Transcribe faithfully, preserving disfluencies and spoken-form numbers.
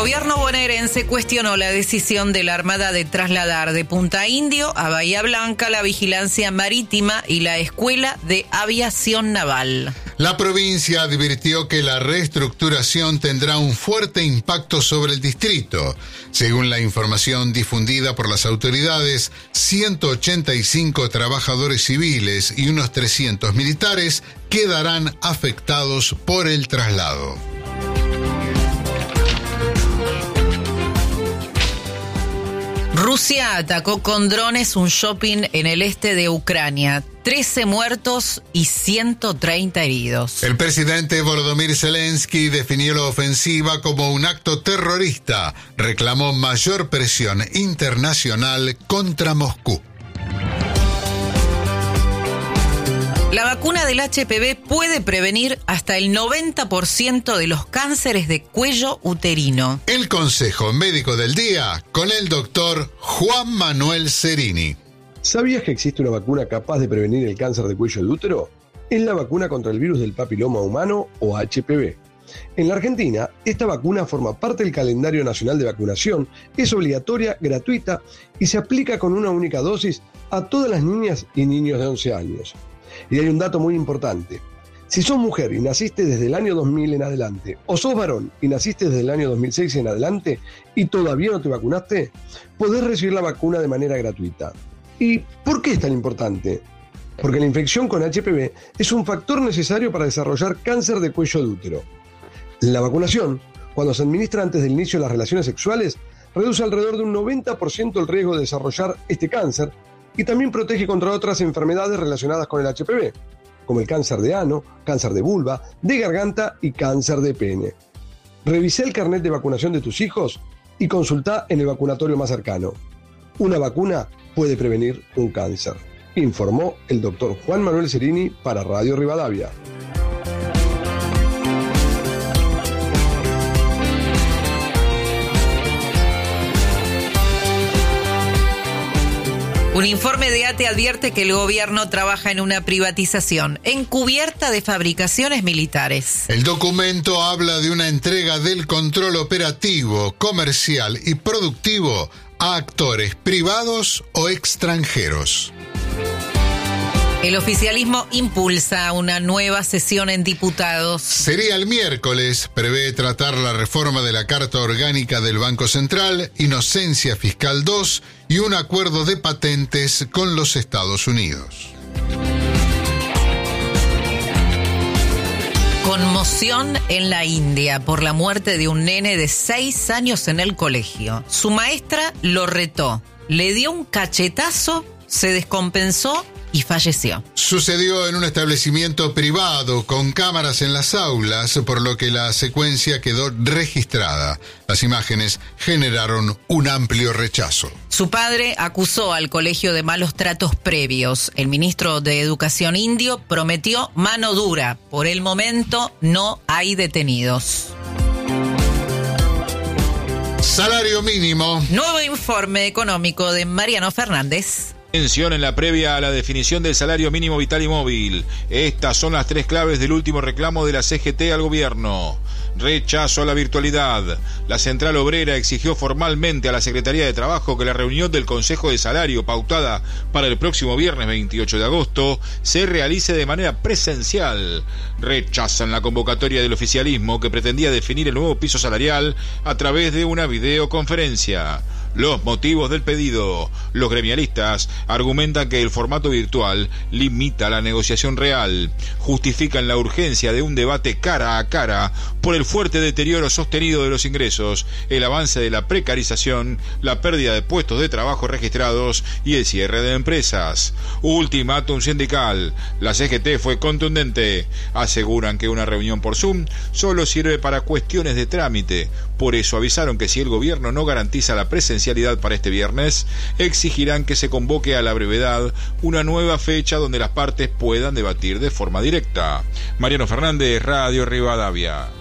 gobierno bonaerense cuestionó la decisión de la Armada de trasladar de Punta Indio a Bahía Blanca la vigilancia marítima y la Escuela de Aviación Naval. La provincia advirtió que la reestructuración tendrá un fuerte impacto sobre el distrito. Según la información difundida por las autoridades, ciento ochenta y cinco trabajadores civiles y unos trescientos militares quedarán afectados por el traslado. Rusia atacó con drones un shopping en el este de Ucrania. trece muertos y ciento treinta heridos. El presidente Volodymyr Zelensky definió la ofensiva como un acto terrorista. Reclamó mayor presión internacional contra Moscú. La vacuna del H P V puede prevenir hasta el noventa por ciento de los cánceres de cuello uterino. El consejo médico del día con el doctor Juan Manuel Cerini. ¿Sabías que existe una vacuna capaz de prevenir el cáncer de cuello de útero? Es la vacuna contra el virus del papiloma humano o H P V. En la Argentina, esta vacuna forma parte del calendario nacional de vacunación, es obligatoria, gratuita y se aplica con una única dosis a todas las niñas y niños de once años. Y hay un dato muy importante. Si sos mujer y naciste desde el año dos mil en adelante, o sos varón y naciste desde el año dos mil seis en adelante y todavía no te vacunaste, podés recibir la vacuna de manera gratuita. ¿Y por qué es tan importante? Porque la infección con H P V es un factor necesario para desarrollar cáncer de cuello de útero. La vacunación, cuando se administra antes del inicio de las relaciones sexuales, reduce alrededor de un noventa por ciento el riesgo de desarrollar este cáncer y también protege contra otras enfermedades relacionadas con el H P V, como el cáncer de ano, cáncer de vulva, de garganta y cáncer de pene. Revisá el carnet de vacunación de tus hijos y consultá en el vacunatorio más cercano. Una vacuna puede prevenir un cáncer, informó el doctor Juan Manuel Cerini para Radio Rivadavia. Un informe de ATE advierte que el gobierno trabaja en una privatización encubierta de fabricaciones militares. El documento habla de una entrega del control operativo, comercial y productivo a actores privados o extranjeros. El oficialismo impulsa una nueva sesión en diputados. Sería el miércoles, prevé tratar la reforma de la Carta Orgánica del Banco Central, Inocencia Fiscal dos y un acuerdo de patentes con los Estados Unidos. Conmoción en la India por la muerte de un nene de seis años en el colegio. Su maestra lo retó, le dio un cachetazo, se descompensó y falleció. Sucedió en un establecimiento privado con cámaras en las aulas, por lo que la secuencia quedó registrada. Las imágenes generaron un amplio rechazo. Su padre acusó al colegio de malos tratos previos. El ministro de Educación indio prometió mano dura. Por el momento no hay detenidos. Salario mínimo. Nuevo informe económico de Mariano Fernández. Atención en la previa a la definición del salario mínimo vital y móvil. Estas son las tres claves del último reclamo de la C G T al gobierno. Rechazo a la virtualidad. La Central Obrera exigió formalmente a la Secretaría de Trabajo que la reunión del Consejo de Salario, pautada para el próximo viernes veintiocho de agosto, se realice de manera presencial. Rechazan la convocatoria del oficialismo que pretendía definir el nuevo piso salarial a través de una videoconferencia. Los motivos del pedido. Los gremialistas argumentan que el formato virtual limita la negociación real. Justifican la urgencia de un debate cara a cara por el fuerte deterioro sostenido de los ingresos, el avance de la precarización, la pérdida de puestos de trabajo registrados y el cierre de empresas. Ultimátum sindical. La C G T fue contundente. Aseguran que una reunión por Zoom solo sirve para cuestiones de trámite. Por eso avisaron que si el gobierno no garantiza la presencialidad para este viernes, exigirán que se convoque a la brevedad una nueva fecha donde las partes puedan debatir de forma directa. Mariano Fernández, Radio Rivadavia.